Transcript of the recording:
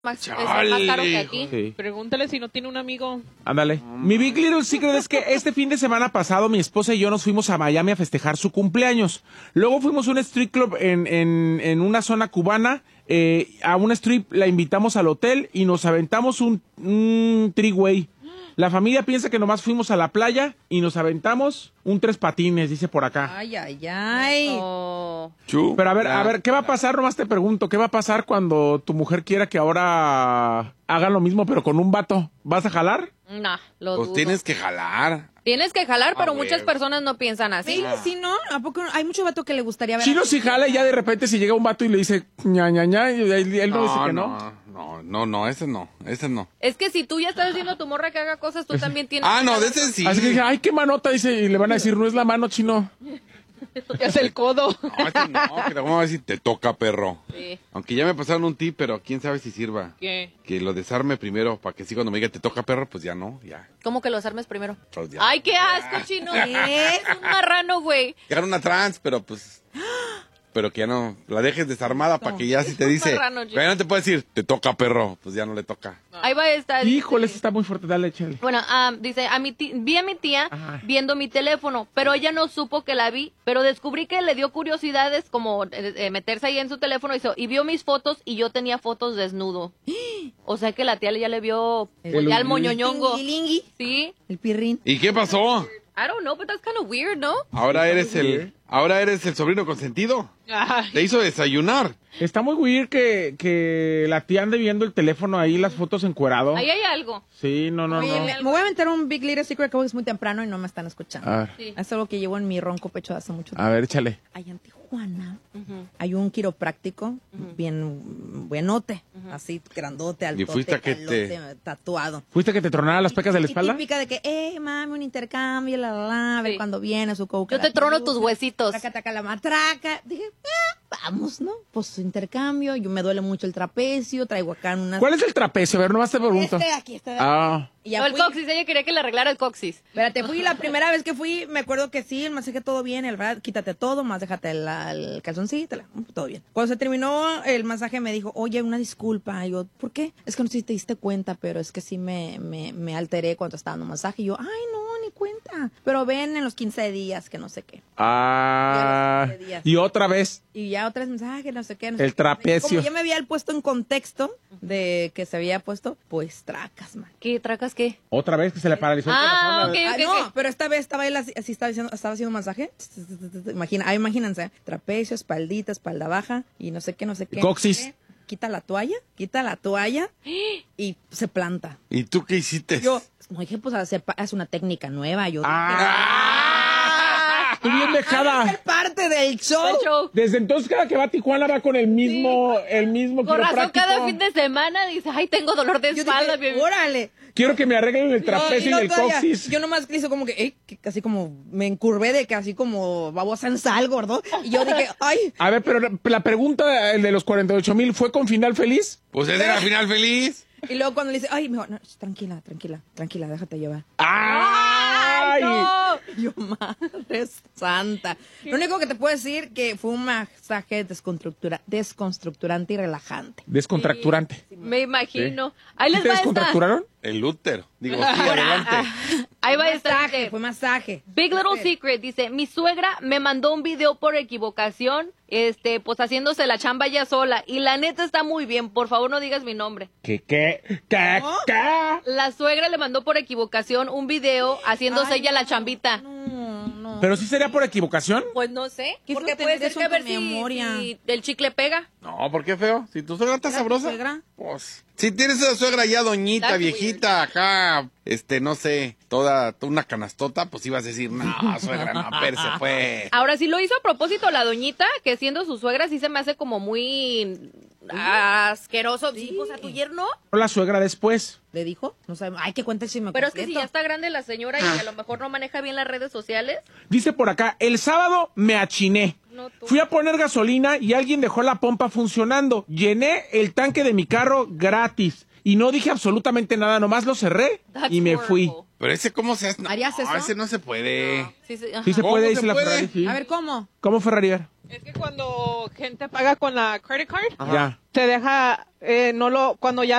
más caro que aquí. Sí. Pregúntale si no tiene un amigo. Ándale. Mi Big Little Secret es que este fin de semana pasado mi esposa y yo nos fuimos a Miami a festejar su cumpleaños. Luego fuimos a un street club en una zona cubana. A un strip la invitamos al hotel y nos aventamos un three-way. La familia piensa que nomás fuimos a la playa y nos aventamos un 3 patines, dice por acá. Ay, ay, ay. Oh. Pero a ver, ¿qué va a pasar? Nomás te pregunto, ¿qué va a pasar cuando tu mujer quiera que ahora hagan lo mismo pero con un vato? ¿Vas a jalar? No, lo Pues dudo. tienes que jalar. Tienes que jalar, pero güey. muchas personas no piensan así. Sí, sí, ¿no? ¿A poco hay mucho vato que le gustaría ver? Chino si jala y ya de repente si llega un vato y le dice ña, ña, ña, y él no dice que no. No, ese no. Es que si tú ya estás diciendo a tu morra que haga cosas, tú también tienes Ah, que no, de hacer ese sí. Así que dije, ay, qué manota, dice, y le van a decir, no es la mano, Chino. Ya es el codo. No, ese no, que te vamos a decir, te toca, perro. Sí. Aunque ya me pasaron un tip, pero quién sabe si sirva. ¿Qué? Que lo desarme primero, para que sí cuando me diga te toca, perro, pues ya no, ya. ¿Cómo que los armes primero? Pues ya. Ay, qué asco, Chino. Es un marrano, güey. Llegar una trans, pero pues... Pero que ya no la dejes desarmada para que ya si te dice... marrano, ya no te puede decir, te toca, perro, pues ya no le toca. Ahí va esta. Híjole, ese está muy fuerte, dale, échale. Bueno, dice, vi a mi tía Ajá. viendo mi teléfono, pero ella no supo que la vi, pero descubrí que le dio curiosidades como meterse ahí en su teléfono y vio mis fotos y yo tenía fotos desnudo. O sea que la tía ya le vio ya el moñoñongo. Lingui, Sí. el pirrín. ¿Y qué pasó? I don't know, but that's kind of weird, ¿no? Ahora eres el sobrino consentido. Ay, Te hizo desayunar. Está muy weird que la tía ande viendo el teléfono ahí, las fotos encuerado. Ahí hay algo. Sí, no. Oye, me voy a aventar un Big Little Secret que hoy es muy temprano y no me están escuchando. A ver, Sí. Es algo que llevo en mi ronco pecho de hace mucho tiempo. a ver, échale. Allá en Tijuana hay un quiropráctico bien buenote, así grandote, altote, fuiste a que calote, tatuado. ¿Fuiste que te tronara las pecas de la Y espalda? típica de que, mami, un intercambio, a ver Sí. cuándo viene su coca. Yo te trono tus huesitos. Taca, taca la matraca. Dije, vamos, ¿no? Pues intercambio, yo me duele mucho el trapecio, traigo acá unas... ¿Cuál es el trapecio? A ver, nomás te pregunto. Aquí, este de aquí. Ah, Y ya No, el fui. coxis, ella quería que le arreglara el coxis. Espérate, fui la primera vez que fui, me acuerdo que sí, el masaje todo bien, el verdad, quítate todo, más déjate el calzoncito, todo bien. Cuando se terminó el masaje me dijo, oye, una disculpa. Y yo, ¿por qué? Es que no sé si te diste cuenta, pero es que sí me alteré cuando estaba dando masaje. Y yo, ay, no, ni cuenta. Pero ven en los 15 días, que no sé qué. y otra vez, Y ya otras mensajes, no sé qué. No sé el qué. trapecio. Como ya me había puesto en contexto de que se había puesto, pues tracas, man. ¿Qué tracas qué? Otra vez que se le paralizó el Ah, corazón. ok. No, pero esta vez estaba él así estaba haciendo masaje. Imagínense, trapecio, espaldita, espalda baja y no sé qué. Coxis. Quita la toalla y se planta. ¿Y tú qué hiciste? Yo, no dije, pues hace una técnica nueva. Yo ¡Tú bien es dejada! parte del show. El show. Desde entonces cada que va a Tijuana va con el mismo Con razón, quiropráctico. cada fin de semana dice, ay, tengo dolor de Yo espalda. dije, bien. órale. Quiero que me arreglen el trapecio y el todavía, coxis. yo nomás le hizo como que así como me encurvé de que así como babosa en sal, gordo. Y yo dije, ay, A ver, pero la pregunta el de los 48,000 ¿fue con final feliz? Pues ese era final feliz. y luego cuando le dice, ay, mejor, no, tranquila, déjate llevar. ¡Ay! No. Yo, madre santa. Lo único que te puedo decir que fue un masaje desconstructurante y relajante. Descontracturante. Me imagino. Ahí ¿Sí les te va esta. descontracturaron? El útero. Digo, sí, adelante. Ahí va esta. dice, Fue masaje. Big Little Secret dice, mi suegra me mandó un video por equivocación, pues haciéndose la chamba ella sola, y la neta está muy bien, por favor no digas mi nombre. ¿Qué? La suegra le mandó por equivocación un video haciéndose ella la chambita. No. ¿Pero sí sería por equivocación? Pues no sé, ¿Qué porque fue puede tener ser eso que a en ver tu memoria? si el chicle pega. No, ¿por qué feo? Si tu suegra está ¿Era tu sabrosa. suegra? Pues. Si tienes esa suegra ya doñita, That's viejita, acá, no sé, toda una canastota, pues ibas a decir, no, suegra, no, pero se fue. Ahora, si lo hizo a propósito la doñita, que siendo su suegra sí se me hace como muy asqueroso. Sí, pues a tu yerno. La suegra después. ¿Le dijo? No sabemos. Ay, que cuente el chisme Pero es que si completo. ya está grande la señora y a lo mejor no maneja bien las redes sociales. Dice por acá, el sábado me achiné. No, tú. Fui a poner gasolina y alguien dejó la pompa funcionando. Llené el tanque de mi carro gratis. y no dije absolutamente nada, nomás lo cerré That's y me fui. horrible. Pero ese, ¿cómo se hace? No, ¿Harías eso? ese no se puede. Sí, sí, ajá. Sí se ¿Cómo puede, se dice la puede? Ferrari, sí. A ver, ¿cómo? ¿Cómo Ferrari? A ver. Es que cuando gente paga con la credit card, Ya. te deja, cuando ya